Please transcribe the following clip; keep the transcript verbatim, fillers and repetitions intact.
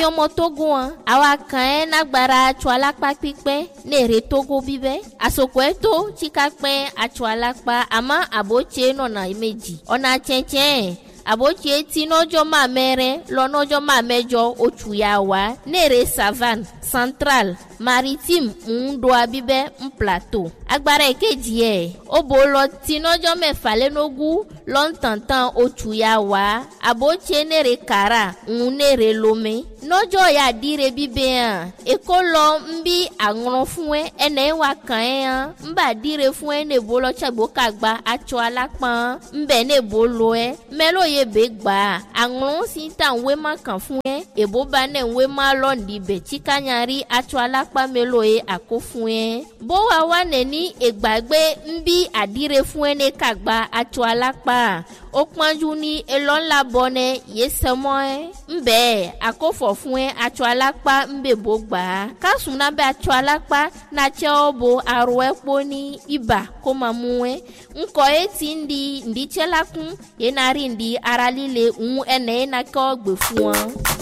yomo Togo awa kan na gbara chwalakpa pipe ne re Togo bibe asokweto chikakpe achwalakpa ama aboche no na imeji ona chenchen aboche ti nojo ma mere lo nojo ma mejo ochuyawa nere savane central maritime ndo abibe mplateau agbara ekeji e obolo ti nojo mefa le nogu lo ntantan ochuyawa aboche nere kara nere lome nojo ya dire bibe an ekolo mbi anron fun e ene wa kan e mba dire fun e ne bolo chagbo kagba acho alapan mbe ne bolo e melo ye be gba anron si tan we ma kan fun e ebo ba ne we ma lo ndi be chikanyari acho alapa melo e akofun e bo wa wa ne ni egbagbe mbi adire fun e ne kagba acho alapa okpanju ni elon la bone yesemo e mbe akofo fun e acho alapa mbe bo gba kasun na be acho alapa na che obo aro epo ni iba ko mamu e nko eti ndi ndi chelakun ye na ri ndi aralile un ene na ko gbe fun